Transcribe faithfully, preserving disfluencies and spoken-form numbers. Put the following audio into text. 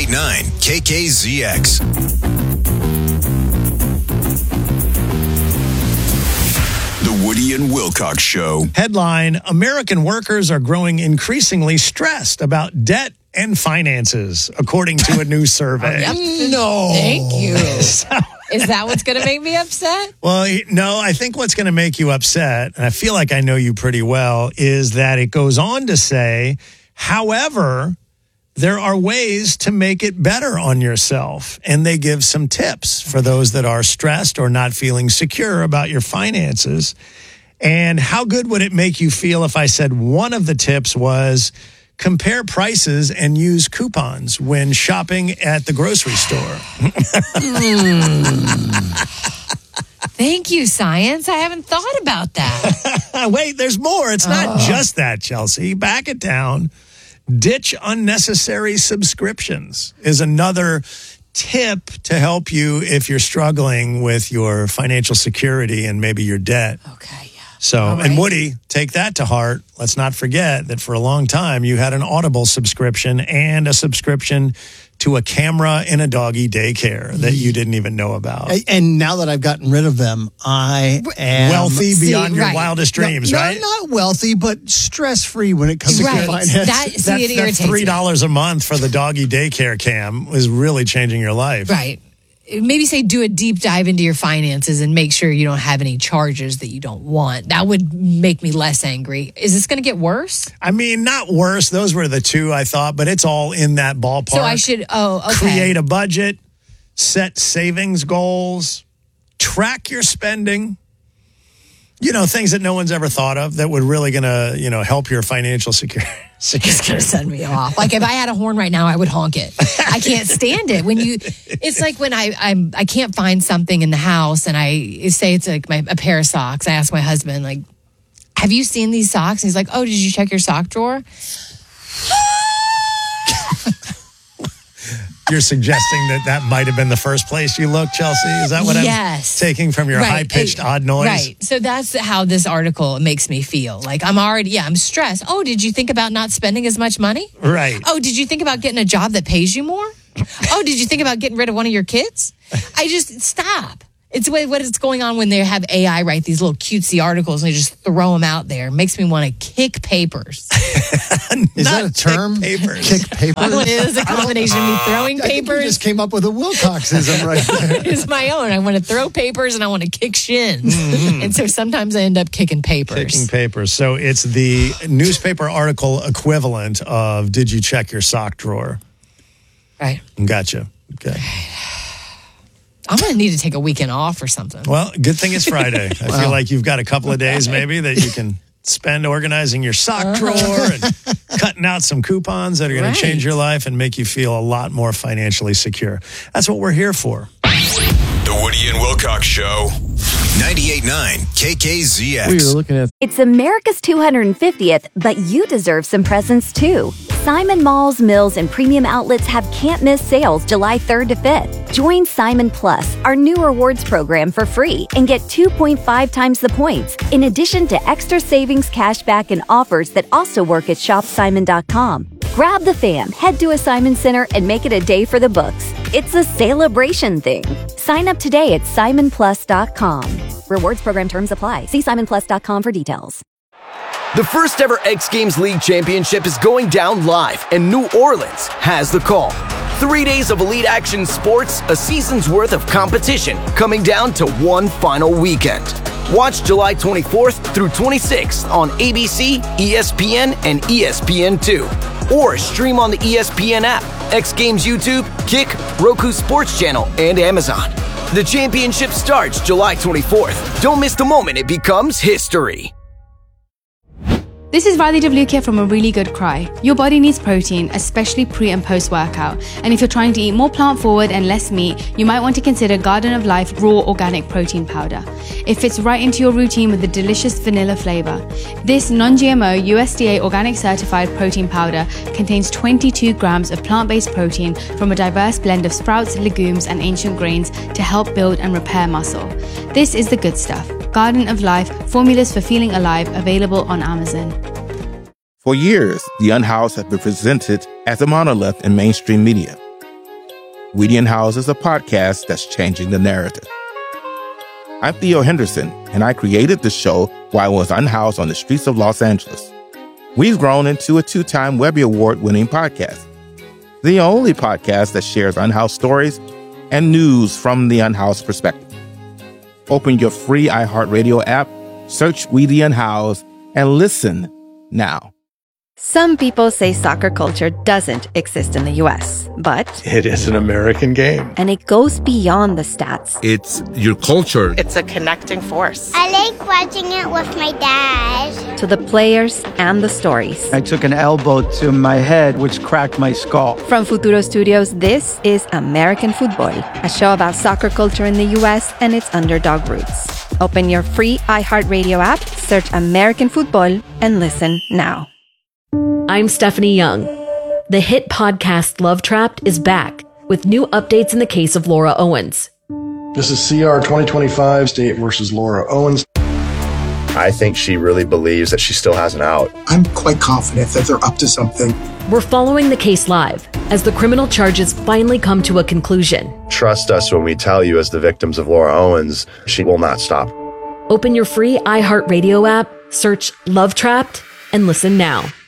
ninety-eight point nine K K Z X. The Woody and Wilcox Show. Headline: American workers are growing increasingly stressed about debt and finances, according to a new survey. Yep. No. Thank you. Is that what's going to make me upset? Well, no, I think what's going to make you upset, and I feel like I know you pretty well, is that it goes on to say, however, there are ways to make it better on yourself. And they give some tips for those that are stressed or not feeling secure about your finances. And how good would it make you feel if I said one of the tips was compare prices and use coupons when shopping at the grocery store? mm. Thank you, science. I haven't thought about that. Wait, there's more. It's not oh. just that, Chelsea. Back it down. Ditch unnecessary subscriptions is another tip to help you if you're struggling with your financial security and maybe your debt. Okay, yeah. So, right. And Woody, take that to heart. Let's not forget that for a long time you had an Audible subscription and a subscription to a camera in a doggy daycare that you didn't even know about. And now that I've gotten rid of them, I am wealthy beyond see, your right. wildest dreams, no, right? Not wealthy, but stress-free when it comes right. to finance. That, see, that, it irritates that three dollars a month for the doggy daycare cam is really changing your life. Right. Maybe say do a deep dive into your finances and make sure you don't have any charges that you don't want. That would make me less angry. Is this going to get worse? I mean, not worse. Those were the two I thought, but it's all in that ballpark. So I should, oh, okay. Create a budget, set savings goals, track your spending. You know, things that no one's ever thought of that would really going to, you know, help your financial security. It's going to send me off. Like if I had a horn right now, I would honk it. I can't stand it. When you, it's like when I I'm I can't find something in the house and I say it's like my, a pair of socks. I ask my husband, like, have you seen these socks? And he's like, oh, did you check your sock drawer? You're suggesting that that might have been the first place you looked, Chelsea? Is that what yes. I'm taking from your right. high-pitched it, odd noise? Right. So that's how this article makes me feel. Like I'm already, yeah, I'm stressed. Oh, did you think about not spending as much money? Right. Oh, did you think about getting a job that pays you more? Oh, did you think about getting rid of one of your kids? I just, stop. It's what, what is going on when they have A I write these little cutesy articles and they just throw them out there. It makes me want to kick papers. Is that a term? Kick papers. Kick papers? It is a combination of me throwing I think papers. you just came up with a Wilcoxism right there. It's my own. I want to throw papers and I want to kick shins. Mm-hmm. And so sometimes I end up kicking papers. Kicking papers. So it's the newspaper article equivalent of did you check your sock drawer? Right. Gotcha. Okay. I'm going to need to take a weekend off or something. Well, good thing it's Friday. I wow. feel like you've got a couple of days maybe that you can spend organizing your sock drawer and cutting out some coupons that are going right. to change your life and make you feel a lot more financially secure. That's what we're here for. The Woody and Wilcox Show. ninety-eight point nine K K Z X. We were looking at It's America's two hundred fiftieth, but you deserve some presents too. Simon Malls, Mills, and premium outlets have can't-miss sales July third to fifth. Join Simon Plus, our new rewards program, for free and get two point five times the points, in addition to extra savings, cashback, and offers that also work at shop simon dot com. Grab the fam, head to a Simon Center, and make it a day for the books. It's a celebration thing. Sign up today at simon plus dot com. Rewards program terms apply. See simon plus dot com for details. The first ever X Games League Championship is going down live, and New Orleans has the call. Three days of elite action sports, a season's worth of competition, coming down to one final weekend. Watch July twenty-fourth through twenty-sixth on A B C, E S P N, and E S P N two. Or stream on the E S P N app, X Games YouTube, Kick, Roku Sports Channel, and Amazon. The championship starts July twenty-fourth. Don't miss the moment it becomes history. This is Riley DeVluke from A Really Good Cry. Your body needs protein, especially pre and post workout. And if you're trying to eat more plant forward and less meat, you might want to consider Garden of Life Raw Organic Protein Powder. It fits right into your routine with a delicious vanilla flavor. This non-G M O U S D A organic certified protein powder contains twenty-two grams of plant-based protein from a diverse blend of sprouts, legumes, and ancient grains to help build and repair muscle. This is the good stuff. Garden of Life, formulas for feeling alive, available on Amazon. For years, the Unhoused have been presented as a monolith in mainstream media. Weedy and House is a podcast that's changing the narrative. I'm Theo Henderson, and I created the show while I was unhoused on the streets of Los Angeles. We've grown into a two-time Webby Award-winning podcast, the only podcast that shares unhoused stories and news from the unhoused perspective. Open your free iHeartRadio app, search Weedy and House, and listen now. Some people say soccer culture doesn't exist in the U S, but it is an American game. And it goes beyond the stats. It's your culture. It's a connecting force. I like watching it with my dad. To the players and the stories. I took an elbow to my head, which cracked my skull. From Futuro Studios, this is American Football, a show about soccer culture in the U S and its underdog roots. Open your free iHeartRadio app, search American Football, and listen now. I'm Stephanie Young. The hit podcast Love Trapped is back with new updates in the case of Laura Owens. This is C R twenty twenty-five, State versus Laura Owens. I think she really believes that she still has an out. I'm quite confident that they're up to something. We're following the case live as the criminal charges finally come to a conclusion. Trust us when we tell you, as the victims of Laura Owens, she will not stop. Open your free iHeartRadio app, search Love Trapped, and listen now.